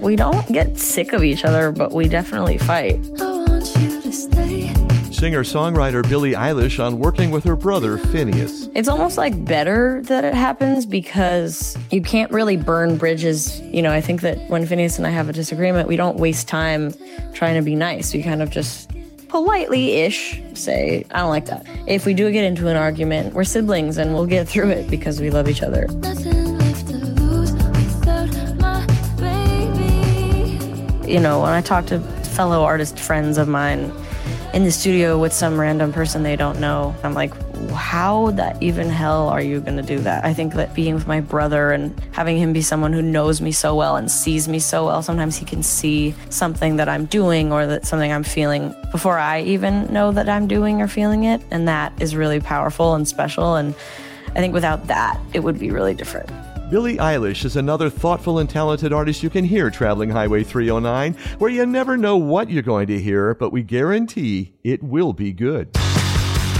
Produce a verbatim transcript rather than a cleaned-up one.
We don't get sick of each other, but we definitely fight. I want you to stay. Singer-songwriter Billie Eilish on working with her brother, Finneas. It's almost like better that it happens because you can't really burn bridges. You know, I think that when Finneas and I have a disagreement, we don't waste time trying to be nice. We kind of just politely-ish say, I don't like that. If we do get into an argument, we're siblings and we'll get through it because we love each other. Nothing left to lose without my baby. You know, when I talk to fellow artist friends of mine in the studio with some random person they don't know, I'm like, how the even hell are you gonna do that? I think that being with my brother and having him be someone who knows me so well and sees me so well, sometimes he can see something that I'm doing or that something I'm feeling before I even know that I'm doing or feeling it. And that is really powerful and special. And I think without that, it would be really different. Billie Eilish is another thoughtful and talented artist you can hear traveling Highway three oh nine, where you never know what you're going to hear, but we guarantee it will be good.